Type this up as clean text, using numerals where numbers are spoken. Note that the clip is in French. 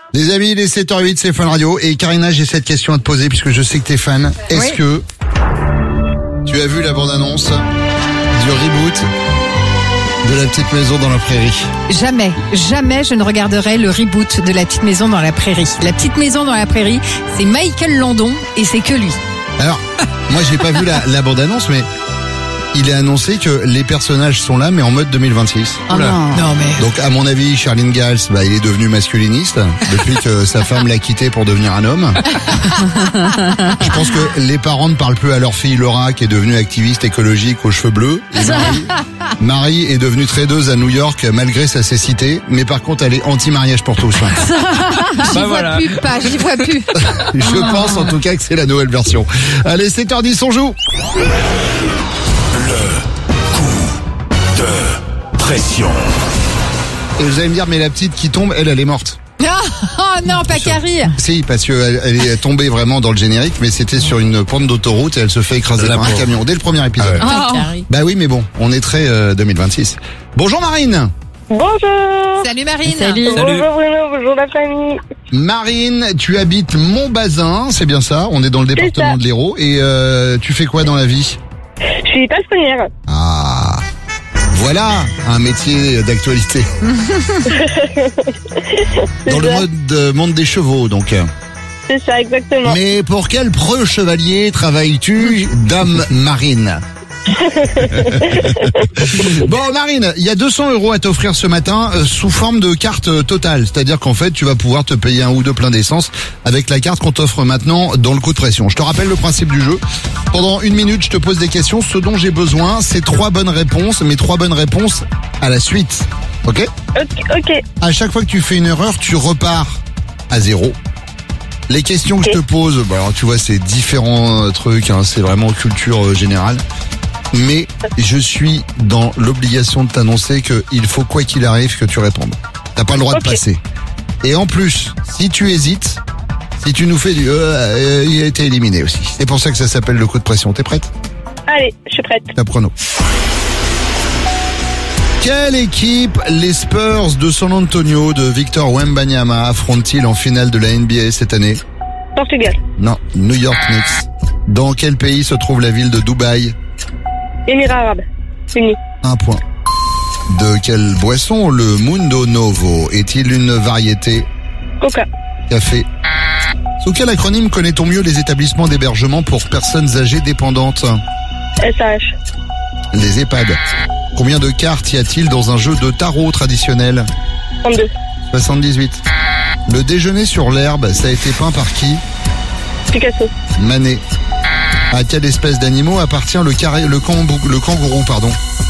Les amis, il est 7h08, c'est Fun Radio. Et Karina, j'ai cette question à te poser puisque je sais que t'es fan. Est-ce que tu as vu la bande-annonce du reboot de La Petite Maison dans la Prairie? Jamais je ne regarderai le reboot de La Petite Maison dans la Prairie. La Petite Maison dans la Prairie, c'est Michael Landon et c'est que lui. Alors, moi j'ai pas vu la bande-annonce, mais il est annoncé que les personnages sont là, mais en mode 2026. Oh non mais... Donc à mon avis, Charline Gals, il est devenu masculiniste depuis que sa femme l'a quitté pour devenir un homme. Je pense que les parents ne parlent plus à leur fille Laura, qui est devenue activiste écologique aux cheveux bleus. Et Marie est devenue tradeuse à New York malgré sa cécité, mais par contre elle est anti-mariage pour tous. J'y vois plus. Je pense en tout cas que c'est la nouvelle version. Allez, 7h10, on joue. De pression. Et vous allez me dire, mais la petite qui tombe, elle est morte. Oh non, pas Carrie. Si, parce qu'elle est tombée vraiment dans le générique, mais c'était sur une pente d'autoroute et elle se fait écraser par un camion dès le premier épisode. Oh. Bah oui, mais bon, on est très 2026. Bonjour Marine. Bonjour. Salut Marine. Bonjour Bruno, bonjour la famille. Marine, tu habites Montbazin, c'est bien ça? On est dans le département de l'Hérault. Et tu fais quoi dans la vie? Je suis palefrenière. Ah, voilà un métier d'actualité. Dans le monde des chevaux, donc. C'est ça, exactement. Mais pour quel preux chevalier travailles-tu, dame Marine? Bon Marine, il y a 200 € à t'offrir ce matin sous forme de carte totale. C'est-à-dire qu'en fait tu vas pouvoir te payer un ou deux pleins d'essence avec la carte qu'on t'offre maintenant dans le coup de pression. Je te rappelle le principe du jeu. Pendant 1 minute je te pose des questions. Ce dont j'ai besoin c'est 3 bonnes réponses. Mais 3 bonnes réponses à la suite. Ok. À chaque fois que tu fais une erreur tu repars à 0. Les questions que je te pose, alors tu vois c'est différents trucs, c'est vraiment culture générale. Mais je suis dans l'obligation de t'annoncer qu'il faut quoi qu'il arrive que tu répondes. T'as pas le droit de passer. Et en plus, si tu hésites, si tu nous fais du il a été éliminé aussi. C'est pour ça que ça s'appelle le coup de pression. T'es prête? Allez, je suis prête. Apprenons. Quelle équipe les Spurs de San Antonio de Victor Wembanyama affrontent-ils en finale de la NBA cette année? Portugal. Non, New York Knicks. Dans quel pays se trouve la ville de Dubaï? Émirats arabes unis. 1 point. De quelle boisson le Mundo Novo est-il une variété? Coca. Café. Sous quel acronyme connaît-on mieux les établissements d'hébergement pour personnes âgées dépendantes? SAH. Les EHPAD. Combien de cartes y a-t-il dans un jeu de tarot traditionnel? 32. 78. Le déjeuner sur l'herbe, ça a été peint par qui? Picasso. Manet. À quelle espèce d'animaux appartient le kangourou, pardon?